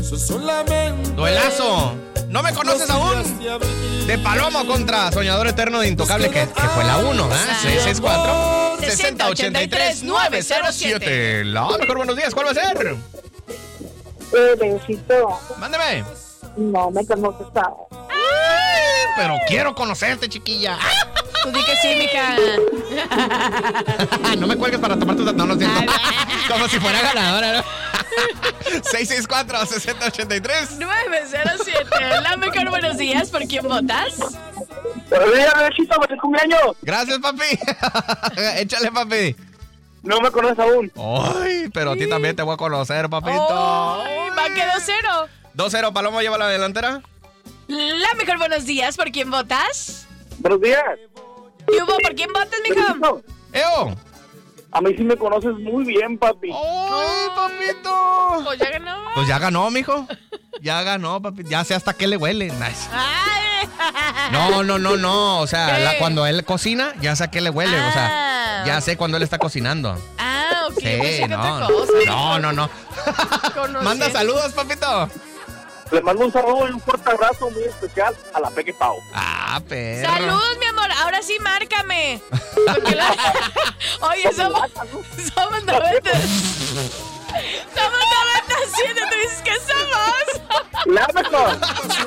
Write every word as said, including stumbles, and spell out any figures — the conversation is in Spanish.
Duelazo. ¿No me conoces aún? De Palomo contra Soñador Eterno de Intocable, que, que fue la uno, ¿eh? seis seis cuatro, seis cero ocho tres, nueve cero siete. La mejor, buenos días, ¿cuál va a ser? Eh, Bencito. Mándeme. No me conoces aún. Ay, pero quiero conocerte, chiquilla. Tú di que sí, mija. No me cuelgues para tomar tus datos. No, no siento. Como si fuera ganadora, ¿no? seis seis cuatro, seis cero ocho tres, nueve cero siete. La mejor, buenos días. ¿Por quién votas? Buenos días, Bencito, feliz cumpleaños. Gracias, papi. Échale, papi. No me conoces aún. Ay, pero a ti también te voy a conocer, papito. Ay, va que dos cero. dos cero, Paloma lleva la delantera. La mejor, buenos días. ¿Por quién votas? Buenos días. ¿Y Hugo, por quién votas, mija? Bencito, ¡Eo! a mí sí me conoces muy bien, papi. ¡Ay, papito! Pues ya ganó. Pues ya ganó, mijo. Ya ganó, papi. Ya sé hasta qué le huele. Nice. Ay. No, no, no, no. O sea, ¿Qué? la- cuando él cocina, ya sé a qué le huele. O sea, Ah. ya sé cuando él está cocinando. Ah, ok. Pensé Sí, que no. otra cosa. No, no, no. Conociendo. Manda saludos, papito. Le mando un saludo y un fuerte abrazo muy especial a la Peque Pau. Ah, perro. Saludos, mi amor. Ahora sí, márcame. Porque la- Oye, somos, somos noventa. Somos noventa siete. ¿Tú dices que somos? La mejor.